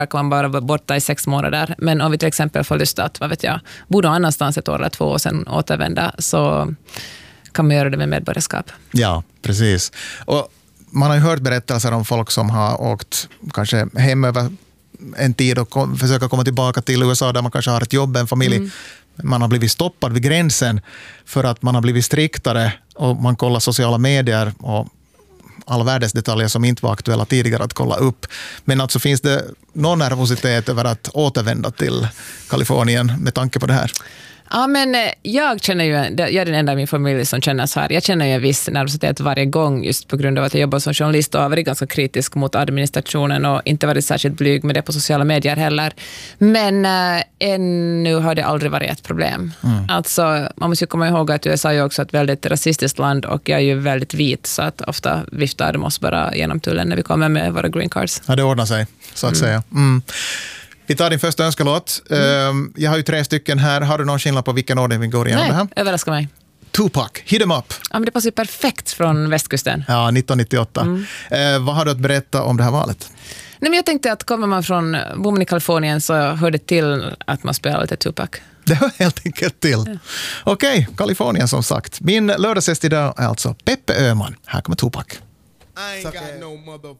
kan man bara vara borta i 6 månader. Men om vi till exempel får lust att, bo någon annanstans 1 år eller 2 och sen återvända, så kan man göra det med medborgarskap. Ja, precis. Och man har ju hört berättelser om folk som har åkt kanske hem över en tid och försöka komma tillbaka till USA där man kanske har ett jobb, en familj. Man har blivit stoppad vid gränsen för att man har blivit striktare och man kollar sociala medier och alla världsdetaljer som inte var aktuella tidigare att kolla upp. Men alltså finns det någon nervositet över att återvända till Kalifornien med tanke på det här? Ja, men jag känner ju, jag är den enda i min familj som känner så här. Jag känner ju en viss nervositet varje gång just på grund av att jag jobbar som journalist och har varit ganska kritisk mot administrationen och inte varit särskilt blyg med det på sociala medier heller. Men ännu har det aldrig varit ett problem. Alltså, man måste ju komma ihåg att USA är också ett väldigt rasistiskt land och jag är ju väldigt vit, så att ofta viftar de oss bara genom tullen när vi kommer med våra green cards. Ja, det ordnar sig, så att säga. Vi tar din första önskelåt. Jag har ju 3 stycken här. Har du någon skillnad på vilken ordning vi går igenom det här? Nej, överraska mig. Tupac, Hit 'em Up. Ja, men det passar ju perfekt från västkusten. Ja, 1998. Vad har du att berätta om det här valet? Nej, men jag tänkte att kommer man från bommen i Kalifornien så hör det till att man spelar lite Tupac. Det hör helt enkelt till. Okej, Kalifornien som sagt. Min lördagsgäst idag är alltså Peppe Öhman. Här kommer Tupac. I ain't got no mother